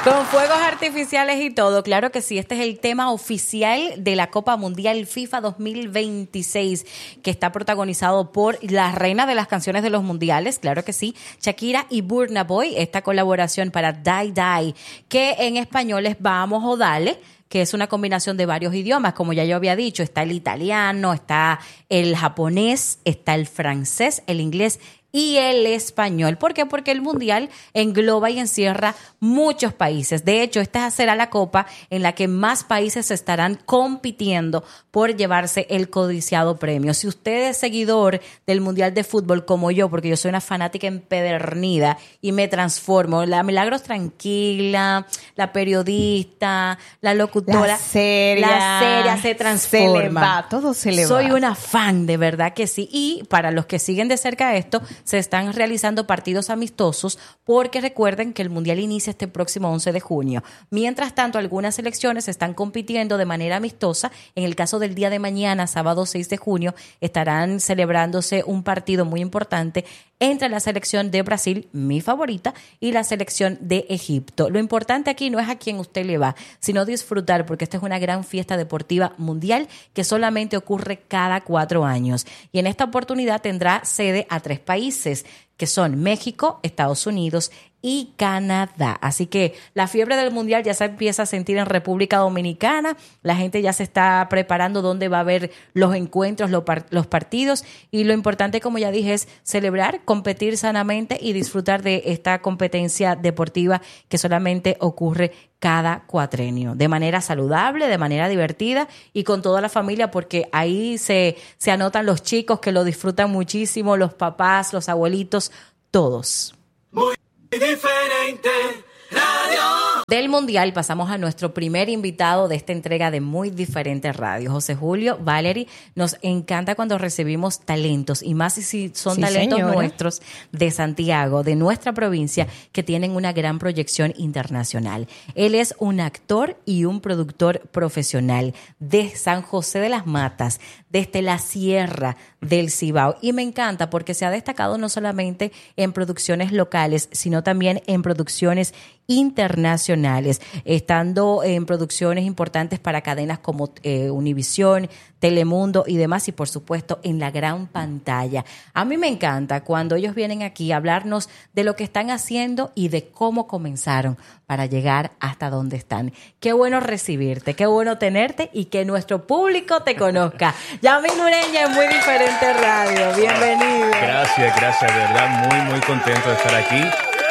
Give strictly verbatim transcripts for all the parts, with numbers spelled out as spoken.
Con fuegos artificiales y todo, claro que sí. Este es el tema oficial de la Copa Mundial FIFA dos mil veintiséis, que está protagonizado por la reina de las canciones de los mundiales, claro que sí, Shakira y Burna Boy. Esta colaboración para Die Die, que en español es Vamos o Dale, que es una combinación de varios idiomas, como ya yo había dicho. Está el italiano, está el japonés, está el francés, el inglés y el español. ¿Por qué? Porque el Mundial engloba y encierra muchos países. De hecho, esta será la Copa en la que más países estarán compitiendo por llevarse el codiciado premio. Si usted es seguidor del Mundial de Fútbol como yo, porque yo soy una fanática empedernida y me transformo, la Milagros tranquila, la periodista, la locutora, la seria, la seria se transforma. Se le va, todo se le va. Soy una fan, de verdad que sí. Y para los que siguen de cerca esto, se están realizando partidos amistosos porque recuerden que el Mundial inicia este próximo once de junio. Mientras tanto, algunas selecciones están compitiendo de manera amistosa. En el caso del día de mañana, sábado seis de junio, estarán celebrándose un partido muy importante entre la selección de Brasil, mi favorita, y la selección de Egipto. Lo importante aquí no es a quién usted le va, sino disfrutar, porque esta es una gran fiesta deportiva mundial que solamente ocurre cada cuatro años. Y en esta oportunidad tendrá sede a tres países, que son México, Estados Unidos y Canadá. Así que la fiebre del Mundial ya se empieza a sentir en República Dominicana. La gente ya se está preparando dónde va a haber los encuentros, los, par- los partidos. Y lo importante, como ya dije, es celebrar, competir sanamente y disfrutar de esta competencia deportiva que solamente ocurre cada cuatrenio, de manera saludable, de manera divertida y con toda la familia, porque ahí se, se anotan los chicos que lo disfrutan muchísimo, los papás, los abuelitos, todos. Muy diferente radio. Del Mundial pasamos a nuestro primer invitado de esta entrega de Muy Diferente Radio, José Julio, Valerie. Nos encanta cuando recibimos talentos, y más si son Sí, talentos señora. nuestros de Santiago, de nuestra provincia, que tienen una gran proyección internacional. Él es un actor y un productor profesional de San José de las Matas, desde la Sierra del Cibao. Y me encanta porque se ha destacado no solamente en producciones locales, sino también en producciones internacionales, estando en producciones importantes para cadenas como eh, Univisión, Telemundo y demás, y por supuesto en la gran pantalla. A mí me encanta cuando ellos vienen aquí a hablarnos de lo que están haciendo y de cómo comenzaron para llegar hasta donde están. Qué bueno recibirte, qué bueno tenerte y que nuestro público te conozca. Yamil Ureña, Muy Diferente Radio, bienvenido. Gracias, gracias, de verdad, muy, muy contento de estar aquí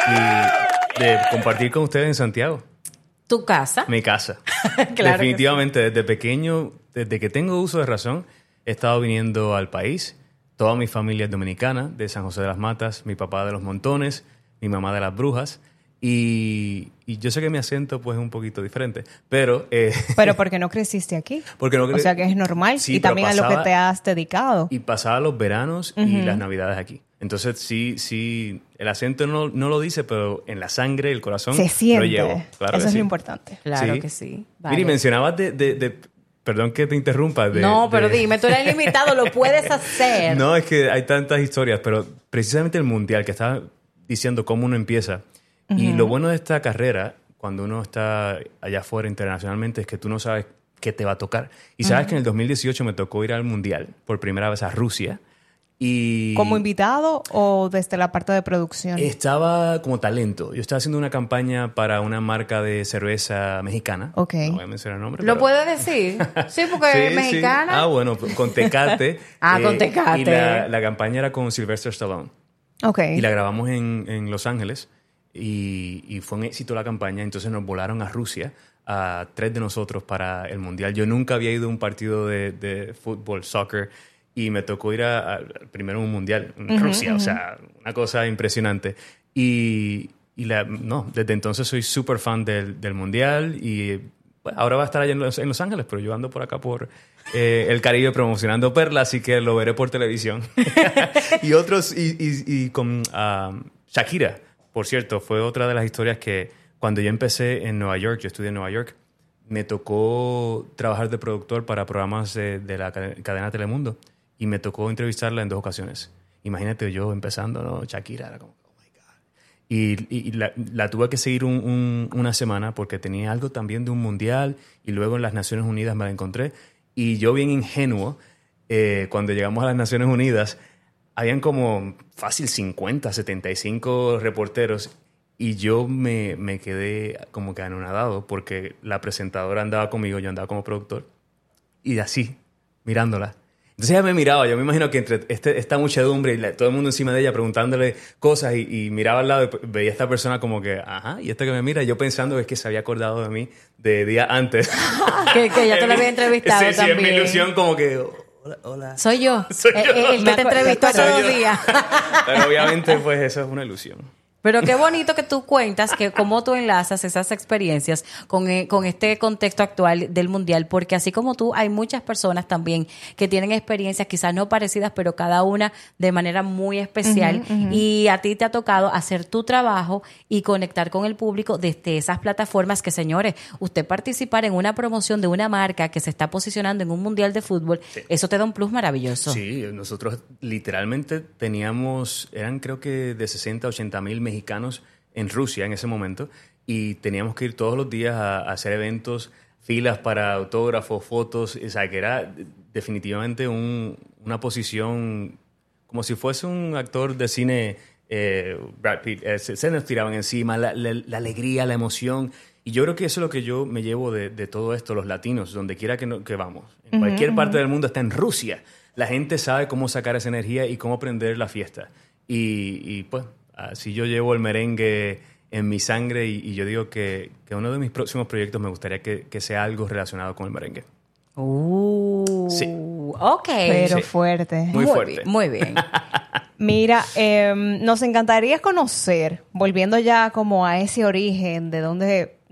y de compartir con ustedes en Santiago. ¿Tu casa? Mi casa. Claro. Definitivamente, desde pequeño, desde que tengo uso de razón, he estado viniendo al país. Toda mi familia es dominicana, de San José de las Matas, mi papá de Los Montones, mi mamá de Las Brujas. Y, y yo sé que mi acento pues es un poquito diferente, pero... Eh, Pero ¿por qué no creciste aquí? Porque no cre- O sea que es normal. Sí, y también pero a lo que pasaba- te has dedicado. Y pasaba los veranos y las navidades aquí. Entonces sí, sí, el acento no, no lo dice, pero en la sangre, el corazón Se siente. lo llevo. Claro Eso que es sí. lo importante. Claro Sí. que sí. Mira, y mencionabas de, de, de- Perdón que te interrumpa. de- no, pero de- dime, tú eres limitado, lo puedes hacer. No, es que hay tantas historias, pero precisamente el Mundial, que estaba diciendo cómo uno empieza. Y lo bueno de esta carrera, cuando uno está allá afuera internacionalmente, es que tú no sabes qué te va a tocar. Y sabes que en el dos mil dieciocho me tocó ir al Mundial por primera vez a Rusia. Y ¿Como invitado o desde la parte de producción? estaba como talento. Yo estaba haciendo una campaña para una marca de cerveza mexicana. Ok. No voy a mencionar el nombre. ¿Lo pero- puedes decir? Sí, porque Sí, es sí. mexicana. Ah, bueno, pues, con Tecate. Ah, con Tecate. Y la, la campaña era con Sylvester Stallone. Ok. Y la grabamos en, en Los Ángeles. Y, y fue un éxito la campaña. Entonces nos volaron a Rusia, a tres de nosotros, para el Mundial. Yo nunca había ido a un partido de, de fútbol, soccer. Y me tocó ir a, a- primero a un Mundial en Rusia. O sea, una cosa impresionante. Y, y la, no, desde entonces soy súper fan del, del Mundial. Y bueno, ahora va a estar allá en Los, en Los Ángeles, pero yo ando por acá por eh, el Caribe promocionando Perla, así que lo veré por televisión. Y otros, y, y, y con um, Shakira, por cierto, fue otra de las historias que cuando yo empecé en Nueva York, yo estudié en Nueva York, me tocó trabajar de productor para programas de, de la cade- cadena Telemundo y me tocó entrevistarla en dos ocasiones. Imagínate yo empezando, ¿no? Shakira era como, oh my God. Y, y- y la, la tuve que seguir un- un- una semana porque tenía algo también de un mundial y luego en las Naciones Unidas me la encontré. Y yo bien ingenuo, eh, cuando llegamos a las Naciones Unidas, habían como fácil cincuenta, setenta y cinco reporteros y yo me, me quedé como que anonadado porque la presentadora andaba conmigo, yo andaba como productor y así, mirándola. Entonces ella me miraba, yo me imagino que entre este, esta muchedumbre y la- todo el mundo encima de ella preguntándole cosas y, y miraba al lado y veía a esta persona como que, ajá, y esta que me mira, y yo pensando es que se había acordado de mí de día antes. que, que ya te lo había entrevistado Sí, sí, también. es mi ilusión como que, hola, hola. Soy yo. Soy yo. El, el que Me te acuerdo- entrevistó hace Soy dos yo. días. Pero obviamente pues eso es una ilusión. Pero qué bonito que tú cuentas que cómo tú enlazas esas experiencias con, eh, con este contexto actual del mundial, porque así como tú, hay muchas personas también que tienen experiencias quizás no parecidas, pero cada una de manera muy especial. Y a ti te ha tocado hacer tu trabajo y conectar con el público desde esas plataformas que, señores, usted participar en una promoción de una marca que se está posicionando en un mundial de fútbol, eso te da un plus maravilloso. Sí, nosotros literalmente teníamos, eran creo que de sesenta, ochenta mil mexicanos en Rusia en ese momento y teníamos que ir todos los días a, a hacer eventos, filas para autógrafos, fotos, o sea que era definitivamente un- una posición como si fuese un actor de cine, eh, Brad Pitt, eh, se, se nos tiraban encima, la, la- la alegría, la emoción. Y yo creo que eso es lo que yo me llevo de, de todo esto, los latinos, donde quiera que, no- que vamos. En cualquier parte del mundo, hasta en Rusia, la gente sabe cómo sacar esa energía y cómo prender la fiesta. Y, y pues, así yo llevo el merengue en mi sangre y, y yo digo que, que uno de mis próximos proyectos me gustaría que, que sea algo relacionado con el merengue. Uh, Sí. Ok. Pero Sí. fuerte. Muy fuerte. bien, muy bien. Mira, eh, nos encantaría conocer, volviendo ya como a ese origen de dónde